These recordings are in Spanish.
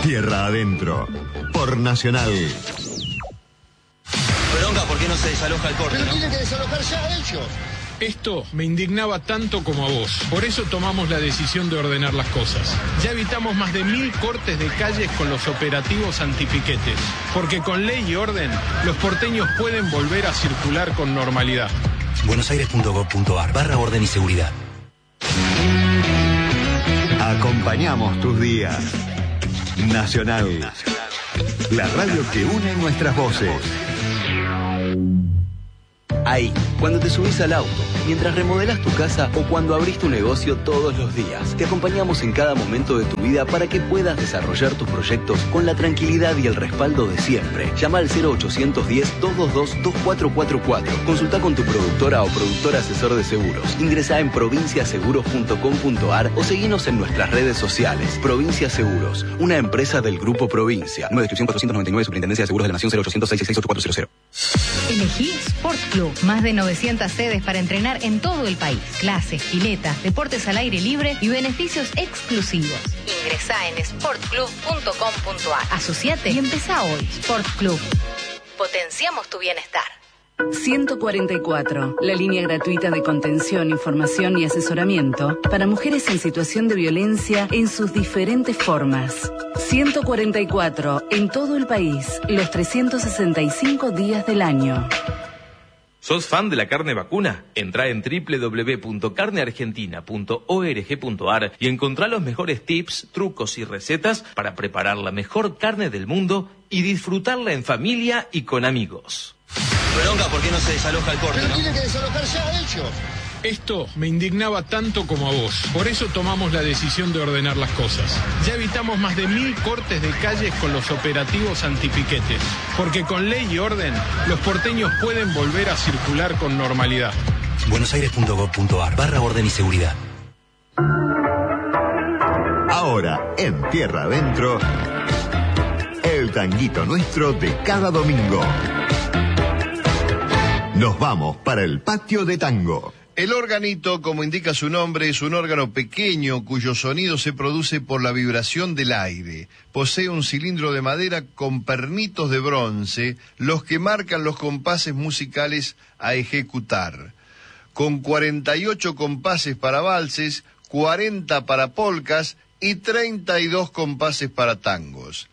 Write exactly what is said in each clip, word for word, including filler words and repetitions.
Tierra Adentro, por Nacional. Bronca, ¿por qué no se desaloja el corte, Pero no? tiene que desalojar ya ellos. Esto me indignaba tanto como a vos. Por eso tomamos la decisión de ordenar las cosas. Ya evitamos más de mil cortes de calles con los operativos antipiquetes. Porque con ley y orden, los porteños pueden volver a circular con normalidad. buenosaires.gov.ar barra orden y seguridad. Acompañamos tus días. Nacional. La radio que une nuestras voces. Ahí, cuando te subís al auto, mientras remodelás tu casa o cuando abrís tu negocio todos los días. Te acompañamos en cada momento de tu vida para que puedas desarrollar tus proyectos con la tranquilidad y el respaldo de siempre. Llama al cero ochocientos diez, doscientos veintidós, veinticuatro cuarenta y cuatro. Consulta con tu productora o productor asesor de seguros. Ingresá en provincia seguros punto com punto ar o seguinos en nuestras redes sociales. Provincia Seguros, una empresa del Grupo Provincia. Nueva descripción cuatrocientos noventa y nueve, Superintendencia de Seguros de la Nación, cero ochocientos, seiscientos sesenta y seis, ochenta y cuatro cero. Elegí Sport Club. Más de novecientas sedes para entrenar en todo el país. Clases, piletas, deportes al aire libre y beneficios exclusivos. Ingresá en sport club punto com punto ar. Asociate y empezá hoy. Sport Club. Potenciamos tu bienestar. ciento cuarenta y cuatro, la línea gratuita de contención, información y asesoramiento para mujeres en situación de violencia en sus diferentes formas. ciento cuarenta y cuatro, en todo el país, los trescientos sesenta y cinco días del año. ¿Sos fan de la carne vacuna? Entrá en doble u doble u doble u punto carne argentina punto org punto ar y encontrá los mejores tips, trucos y recetas para preparar la mejor carne del mundo y disfrutarla en familia y con amigos. Bronca, ¿por qué no se desaloja el corte, Pero no? tiene que desalojar ya ellos. Esto me indignaba tanto como a vos. Por eso tomamos la decisión de ordenar las cosas. Ya evitamos más de mil cortes de calles con los operativos antipiquetes. Porque con ley y orden, los porteños pueden volver a circular con normalidad. buenosaires.gov.ar barra orden y seguridad. Ahora, en Tierra Adentro, el tanguito nuestro de cada domingo. Nos vamos para el patio de tango. El organito, como indica su nombre, es un órgano pequeño cuyo sonido se produce por la vibración del aire. Posee un cilindro de madera con pernitos de bronce, los que marcan los compases musicales a ejecutar. Con cuarenta y ocho compases para valses, cuarenta para polcas y treinta y dos compases para tangos.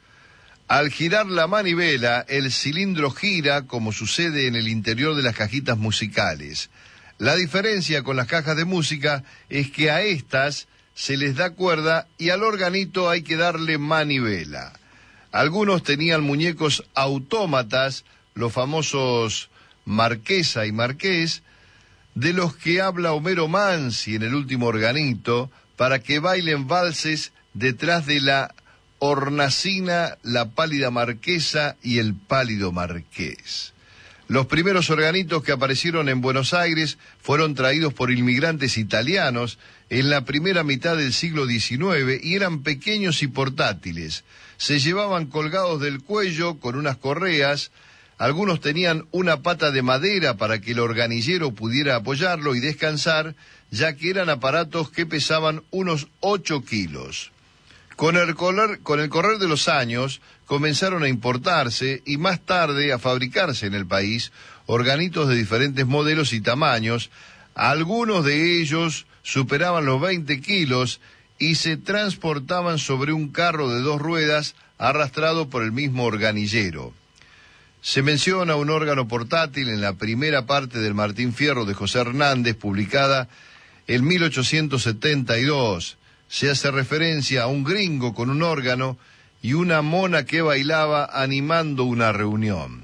Al girar la manivela, el cilindro gira como sucede en el interior de las cajitas musicales. La diferencia con las cajas de música es que a estas se les da cuerda y al organito hay que darle manivela. Algunos tenían muñecos autómatas, los famosos Marquesa y Marqués, de los que habla Homero Mansi en el último organito, para que bailen valses detrás de la hornacina, la pálida marquesa y el pálido marqués. Los primeros organitos que aparecieron en Buenos Aires fueron traídos por inmigrantes italianos en la primera mitad del siglo diecinueve y eran pequeños y portátiles. Se llevaban colgados del cuello con unas correas, algunos tenían una pata de madera para que el organillero pudiera apoyarlo y descansar, ya que eran aparatos que pesaban unos ocho kilos. Con el, correr, con el correr de los años comenzaron a importarse y más tarde a fabricarse en el país organitos de diferentes modelos y tamaños. Algunos de ellos superaban los veinte kilos y se transportaban sobre un carro de dos ruedas arrastrado por el mismo organillero. Se menciona un órgano portátil en la primera parte del Martín Fierro de José Hernández, publicada en mil ochocientos setenta y dos. Se hace referencia a un gringo con un órgano y una mona que bailaba animando una reunión.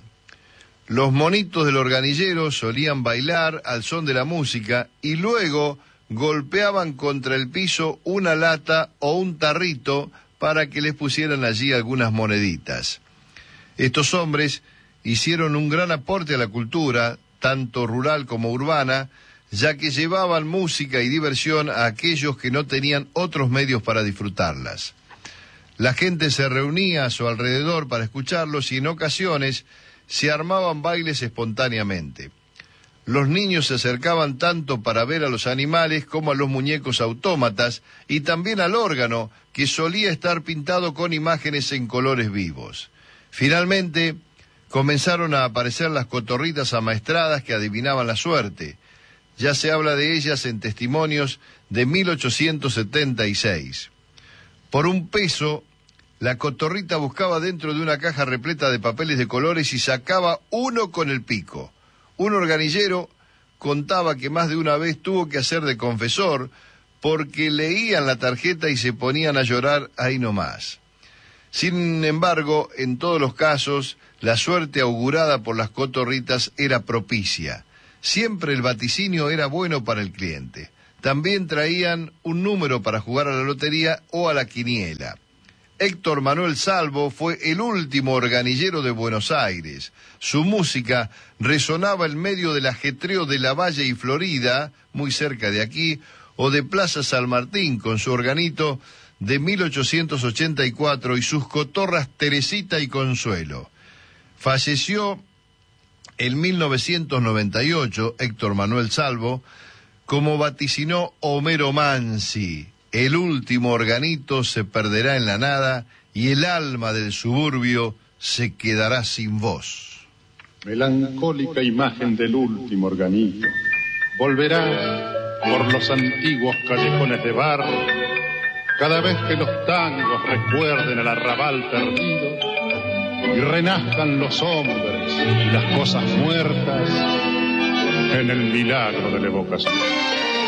Los monitos del organillero solían bailar al son de la música y luego golpeaban contra el piso una lata o un tarrito para que les pusieran allí algunas moneditas. Estos hombres hicieron un gran aporte a la cultura, tanto rural como urbana, ya que llevaban música y diversión a aquellos que no tenían otros medios para disfrutarlas. La gente se reunía a su alrededor para escucharlos y en ocasiones se armaban bailes espontáneamente. los niños se acercaban tanto para ver a los animales como a los muñecos autómatas y también al órgano, que solía estar pintado con imágenes en colores vivos. Finalmente, comenzaron a aparecer las cotorritas amaestradas que adivinaban la suerte. Ya se habla de ellas en testimonios de mil ochocientos setenta y seis. Por un peso, la cotorrita buscaba dentro de una caja repleta de papeles de colores y sacaba uno con el pico. Un organillero contaba que más de una vez tuvo que hacer de confesor porque leían la tarjeta y se ponían a llorar ahí nomás. Sin embargo, en todos los casos, la suerte augurada por las cotorritas era propicia. Siempre el vaticinio era bueno para el cliente. También traían un número para jugar a la lotería o a la quiniela. Héctor Manuel Salvo fue el último organillero de Buenos Aires. Su música resonaba en medio del ajetreo de Lavalle y Florida, muy cerca de aquí, o de Plaza San Martín, con su organito de mil ochocientos ochenta y cuatro y sus cotorras Teresita y Consuelo. Falleció en mil novecientos noventa y ocho, Héctor Manuel Salvo, como vaticinó Homero Mansi. El último organito se perderá en la nada y el alma del suburbio se quedará sin voz. Melancólica imagen del último organito volverá por los antiguos callejones de barro cada vez que los tangos recuerden al arrabal perdido y renazcan los hombres y las cosas muertas en el milagro de la evocación.